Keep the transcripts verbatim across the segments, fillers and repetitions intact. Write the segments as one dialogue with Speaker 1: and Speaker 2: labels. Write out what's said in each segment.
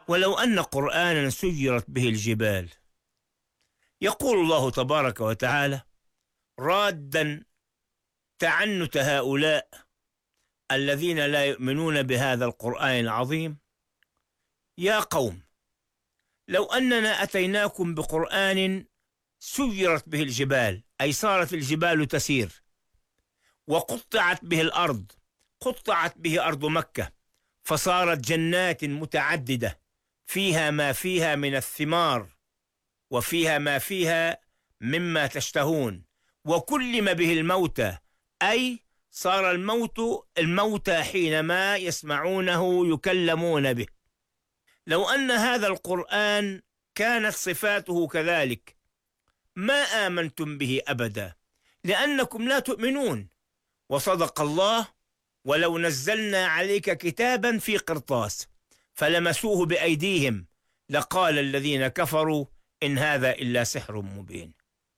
Speaker 1: ولو أن قرآنا سيرت به الجبال. يقول الله تبارك وتعالى رادا تعنت هؤلاء الذين لا يؤمنون بهذا القرآن العظيم: يا قوم لو أننا أتيناكم بقرآن سيرت به الجبال، أي صارت الجبال تسير، وقطعت به الأرض، قطعت به أرض مكة فصارت جنات متعددة فيها ما فيها من الثمار وفيها ما فيها مما تشتهون، وكلم به الموتى، أي صار الموت الموتى حينما يسمعونه يكلمون به. لو أن هذا القرآن كانت صفاته كذلك ما آمنتم به أبدا، لأنكم لا تؤمنون. وصدق الله: ولو نزلنا عليك كتابا في قرطاس فلمسوه بأيديهم لقال الذين كفروا إن هذا إلا سحر مبين.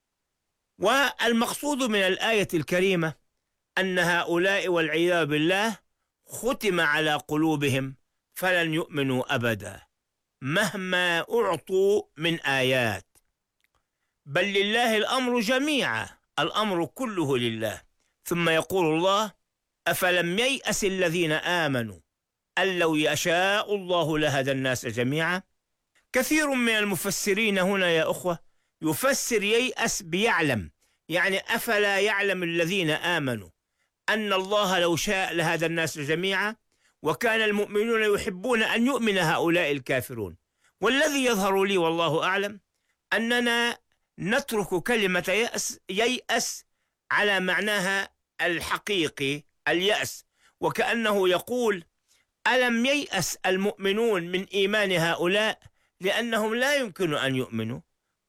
Speaker 1: والمقصود من الآية الكريمة أن هؤلاء والعياذ بالله ختم على قلوبهم فلن يؤمنوا أبدا مهما أعطوا من آيات، بل لله الأمر جميعا، الأمر كله لله. ثم يقول الله: أفلم ييأس الذين آمنوا أن لو يشاء الله لهدى الناس جميعا. كثير من المفسرين هنا يا أخوة يفسر ييأس بيعلم، يعني أفلا يعلم الذين آمنوا أن الله لو شاء لهدى الناس جميعا، وكان المؤمنون يحبون أن يؤمن هؤلاء الكافرون. والذي يظهر لي والله أعلم أننا نترك كلمة يأس ييأس على معناها الحقيقي اليأس، وكأنه يقول: ألم ييأس المؤمنون من إيمان هؤلاء لأنهم لا يمكن أن يؤمنوا.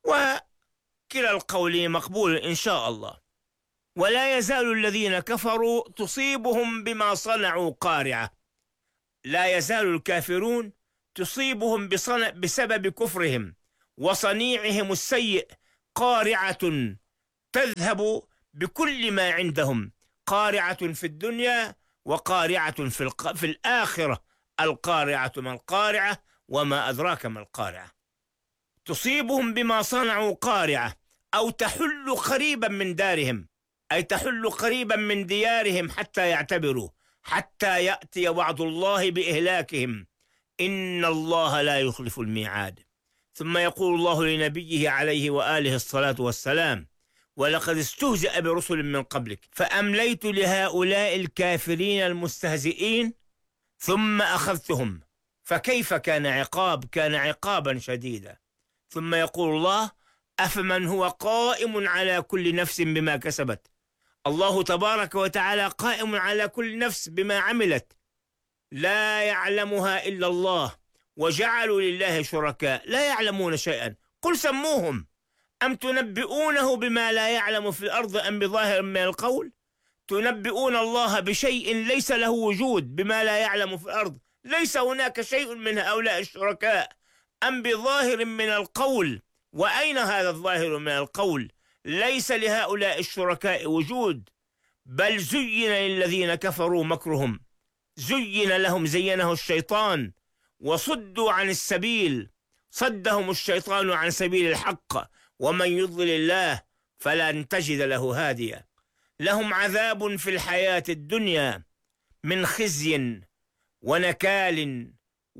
Speaker 1: وكلا القولين مقبول إن شاء الله. ولا يزال الذين كفروا تصيبهم بما صنعوا قارعة، لا يزال الكافرون تصيبهم بصنع بسبب كفرهم وصنيعهم السيء قارعة تذهب بكل ما عندهم، قارعة في الدنيا وقارعة في, الق... في الآخرة. القارعة ما القارعة وما أدراك ما القارعة. تصيبهم بما صنعوا قارعة، أو تحل قريبا من دارهم، أي تحل قريبا من ديارهم حتى يعتبروا، حتى يأتي وعد الله بإهلاكهم، إن الله لا يخلف الميعاد. ثم يقول الله لنبيه عليه وآله الصلاة والسلام: ولقد استهزأ برسل من قبلك فأمليت لهؤلاء الكافرين المستهزئين ثم أخذتهم فكيف كان عقاب، كان عقابا شديدا. ثم يقول الله: أفمن هو قائم على كل نفس بما كسبت. الله تبارك وتعالى قائم على كل نفس بما عملت، لا يعلمها إلا الله، وجعلوا لله شركاء لا يعلمون شيئا. قل سموهم، أم تنبئونه بما لا يعلم في الأرض أم بظاهر من القول؟ تنبئون الله بشيء ليس له وجود بما لا يعلم في الأرض، ليس هناك شيء من هؤلاء الشركاء، أم بظاهر من القول؟ وأين هذا الظاهر من القول؟ ليس لهؤلاء الشركاء وجود، بل زين للذين كفروا مكرهم، زين لهم زينه الشيطان وصدوا عن السبيل، صدهم الشيطان عن سبيل الحق، ومن يضلل الله فلن تجد له هاديا. لهم عذاب في الحياة الدنيا من خزي ونكال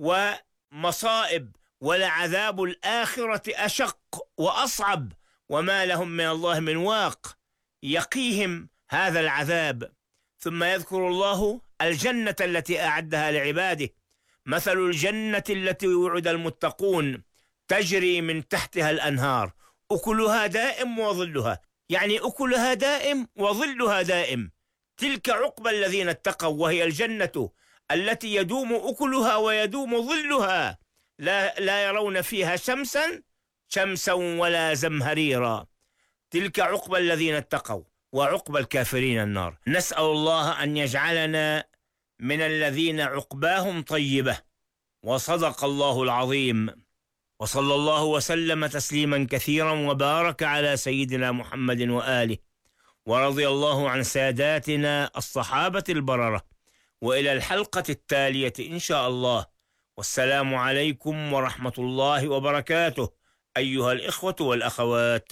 Speaker 1: ومصائب، ولعذاب الآخرة أشق وأصعب، وما لهم من الله من واق يقيهم هذا العذاب. ثم يذكر الله الجنة التي أعدها لعباده: مثل الجنة التي وعد المتقون تجري من تحتها الأنهار أكلها دائم وظلها، يعني أكلها دائم وظلها دائم. تلك عقبى الذين اتقوا، وهي الجنة التي يدوم أكلها ويدوم ظلها، لا, لا يرون فيها شمسا شمسا ولا زمهريرا. تلك عقبى الذين اتقوا، وعقبى الكافرين النار. نسأل الله أن يجعلنا من الذين عقباهم طيبة. وصدق الله العظيم، وصلى الله وسلم تسليما كثيرا وبارك على سيدنا محمد وآله، ورضي الله عن ساداتنا الصحابة البررة. وإلى الحلقة التالية إن شاء الله، والسلام عليكم ورحمة الله وبركاته أيها الإخوة والأخوات.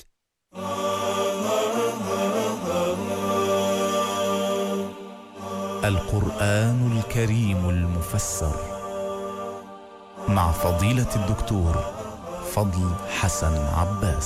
Speaker 2: القرآن الكريم المفسر مع فضيلة الدكتور فضل حسن عباس.